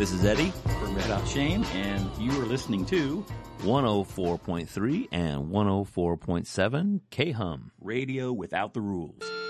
This is Eddie. For Red Hot Shane, and you are listening to 104.3 and 104.7 K-Hum. Radio Without the Rules.